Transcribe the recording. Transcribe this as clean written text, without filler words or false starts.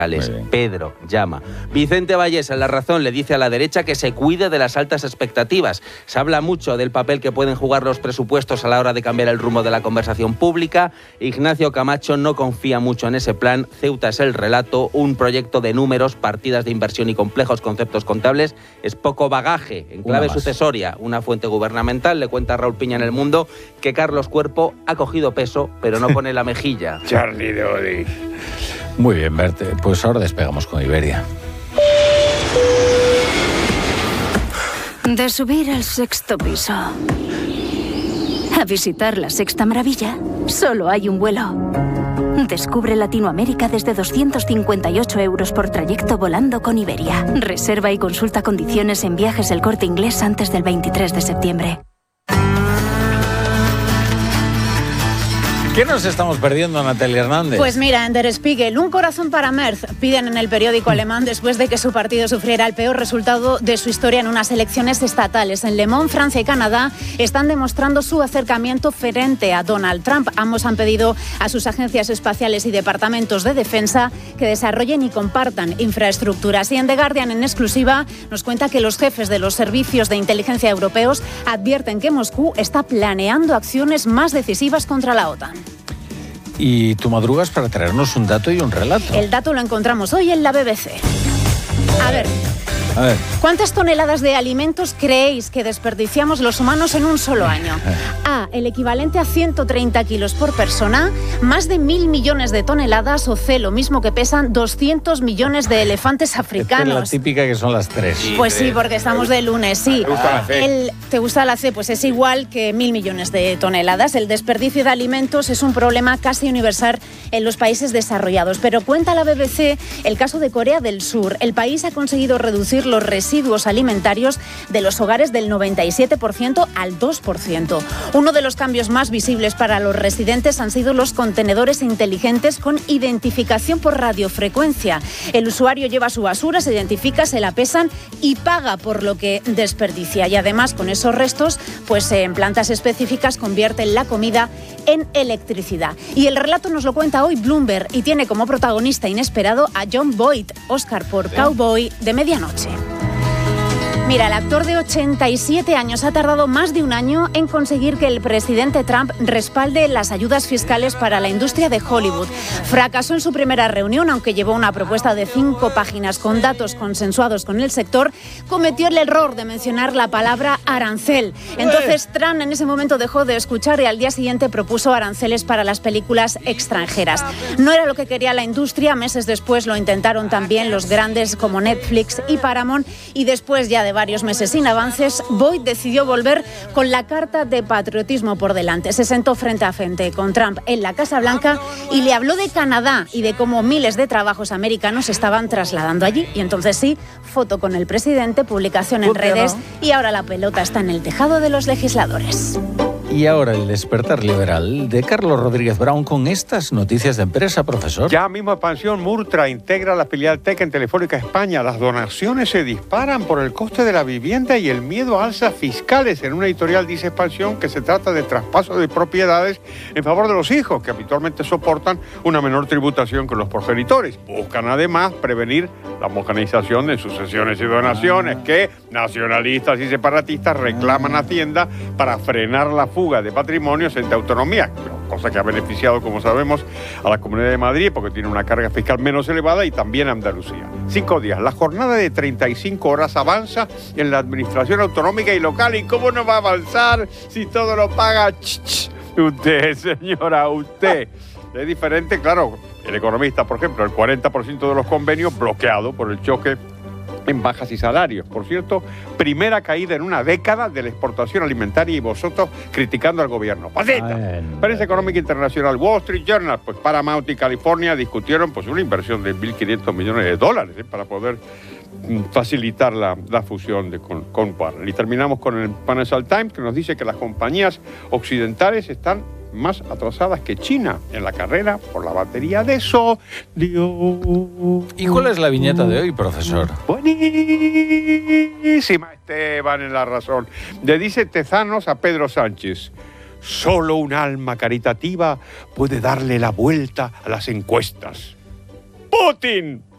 Pedro llama. Vicente Vallés, en La Razón, le dice a la derecha que se cuide de las altas expectativas. Se habla mucho del papel que pueden jugar los presupuestos a la hora de cambiar el rumbo de la conversación pública. Ignacio Camacho no confía mucho en ese plan. Ceuta es el relato, un proyecto de números, partidas de inversión y complejos conceptos contables. Es poco bagaje, en clave sucesoria. Una fuente gubernamental le cuenta a Raúl Piña en El Mundo que Carlos Cuerpo ha cogido peso, pero no pone la mejilla. Charlie Dodi. Muy bien, Bertie. Pues ahora despegamos con Iberia. De subir al sexto piso a visitar la sexta maravilla, solo hay un vuelo. Descubre Latinoamérica desde 258 € por trayecto volando con Iberia. Reserva y consulta condiciones en Viajes El Corte Inglés antes del 23 de septiembre. ¿Qué nos estamos perdiendo, Natalia Hernández? Pues mira, en Der Spiegel, un corazón para Merz, piden en el periódico alemán después de que su partido sufriera el peor resultado de su historia en unas elecciones estatales. En Le Monde, Francia y Canadá están demostrando su acercamiento frente a Donald Trump. Ambos han pedido a sus agencias espaciales y departamentos de defensa que desarrollen y compartan infraestructuras. Y en The Guardian, en exclusiva, nos cuenta que los jefes de los servicios de inteligencia europeos advierten que Moscú está planeando acciones más decisivas contra la OTAN. Y tú madrugas para traernos un dato y un relato. El dato lo encontramos hoy en la BBC. A ver, ¿cuántas toneladas de alimentos creéis que desperdiciamos los humanos en un solo año? A, el equivalente a 130 kilos por persona, más de 1.000 millones de toneladas, o C, lo mismo que pesan 200 millones de elefantes africanos. Esta es la típica que son las 3. Pues sí, porque estamos de lunes, sí. ¿Te gusta la C? Pues es igual que 1.000 millones de toneladas. El desperdicio de alimentos es un problema casi universal en los países desarrollados. Pero cuenta la BBC el caso de Corea del Sur. El país ha conseguido reducir los residuos alimentarios de los hogares del 97% al 2%. Uno de los cambios más visibles para los residentes han sido los contenedores inteligentes con identificación por radiofrecuencia. El usuario lleva su basura, se identifica, se la pesan y paga por lo que desperdicia. Y además, con esos restos, pues en plantas específicas convierten la comida en electricidad. Y el relato nos lo cuenta hoy Bloomberg y tiene como protagonista inesperado a Jon Voight, Oscar por Cowboy de Medianoche. Mira, el actor de 87 años ha tardado más de un año en conseguir que el presidente Trump respalde las ayudas fiscales para la industria de Hollywood. Fracasó en su primera reunión, aunque llevó una propuesta de 5 páginas con datos consensuados con el sector. Cometió el error de mencionar la palabra arancel. Entonces Trump en ese momento dejó de escuchar y al día siguiente propuso aranceles para las películas extranjeras. No era lo que quería la industria. Meses después lo intentaron también los grandes como Netflix y Paramount, y después ya de varios meses sin avances, Boyd decidió volver con la carta de patriotismo por delante. Se sentó frente a frente con Trump en la Casa Blanca y le habló de Canadá y de cómo miles de trabajos americanos se estaban trasladando allí. Y entonces sí, foto con el presidente, publicación en redes, y ahora la pelota está en el tejado de los legisladores. Y ahora el despertar liberal de Carlos Rodríguez Brown con estas noticias de empresa, profesor. Ya mismo Expansión Murtra integra la filial TEC en Telefónica España. Las donaciones se disparan por el coste de la vivienda y el miedo a alzas fiscales. En una editorial dice Expansión que se trata de traspaso de propiedades en favor de los hijos, que habitualmente soportan una menor tributación que los progenitores. Buscan además prevenir la homogenización de sucesiones y donaciones que nacionalistas y separatistas reclaman a Hacienda para frenar la fuga de patrimonios entre autonomías, cosa que ha beneficiado, como sabemos, a la Comunidad de Madrid porque tiene una carga fiscal menos elevada, y también a Andalucía. 5 días. La jornada de 35 horas avanza en la administración autonómica y local. ¿Y cómo no va a avanzar si todo lo paga usted, señora, usted? Es diferente, claro. El economista, por ejemplo, el 40% de los convenios bloqueado por el choque en bajas y salarios. Por cierto, primera caída en una década de la exportación alimentaria, y vosotros criticando al gobierno. ¡Pasita! Prensa Económica Internacional, Wall Street Journal, pues Paramount y California discutieron pues una inversión de $1.500 millones para poder facilitar la fusión con Warner. Y terminamos con el Financial Times, que nos dice que las compañías occidentales están más atrasadas que China en la carrera por la batería de sodio. ¿Y cuál es la viñeta de hoy, profesor? Buenísima, Esteban, en La Razón. Le dice Tezanos a Pedro Sánchez: solo un alma caritativa puede darle la vuelta a las encuestas. ¡Putin!